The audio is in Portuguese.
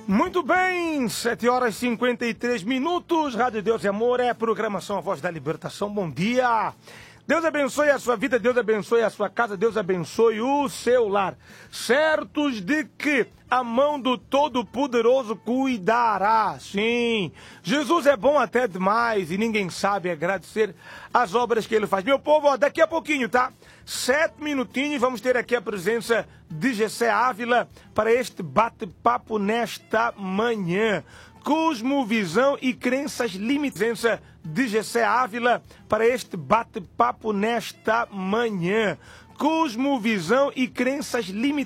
Muito bem, 7h53, Rádio Deus e Amor, é a programação A Voz da Libertação. Bom dia! Deus abençoe a sua vida, Deus abençoe a sua casa, Deus abençoe o seu lar. Certos de que a mão do Todo-Poderoso cuidará. Sim, Jesus é bom até demais e ninguém sabe agradecer as obras que ele faz. Meu povo, ó, daqui a pouquinho, tá? 7 minutinhos, vamos ter aqui a presença de Gessé Ávila para este bate-papo nesta manhã. Cosmovisão e crenças limitadas de Gessé Ávila para este bate-papo nesta manhã. Cosmovisão e crenças limitadas.